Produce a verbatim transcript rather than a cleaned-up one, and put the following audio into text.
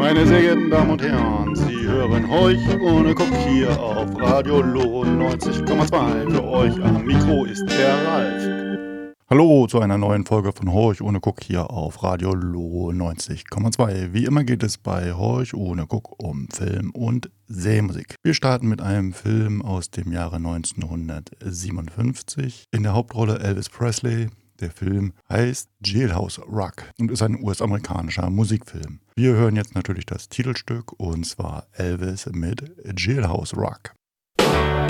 Meine sehr geehrten Damen und Herren, Sie hören Horch ohne Guck hier auf Radio Loh neunzig Komma zwei. Für euch am Mikro ist der Ralf. Hallo zu einer neuen Folge von Horch ohne Guck hier auf Radio Loh neunzig Komma zwei. Wie immer geht es bei Horch ohne Guck um Film und Serienmusik. Wir starten mit einem Film aus dem Jahre neunzehnhundertsiebenundfünfzig. In der Hauptrolle Elvis Presley. Der Film heißt Jailhouse Rock und ist ein U S-amerikanischer Musikfilm. Wir hören jetzt natürlich das Titelstück und zwar Elvis mit Jailhouse Rock.